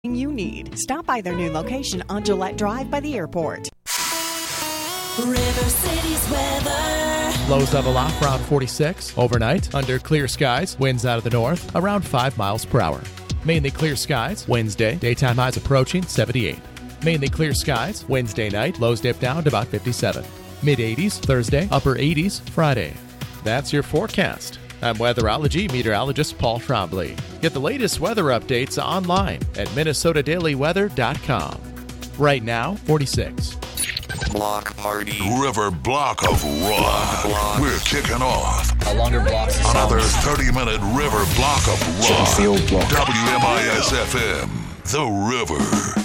you need. Stop by their new location on Gillette Drive by the airport. River City's weather. Lows level off around 46. Overnight, under clear skies, winds out of the north, around 5 miles per hour. Mainly clear skies, Wednesday, daytime highs approaching 78. Mainly clear skies, Wednesday night, lows dip down to about 57. Mid-80s Thursday, upper 80s Friday. That's your forecast. I'm weatherology meteorologist Paul Trombley. Get the latest weather updates online at minnesotadailyweather.com. Right now, 46. Block party. River Block of Rock. We're kicking off. A longer block. Another 30-minute River Block of Rock. Field block. WMIS FM. The River.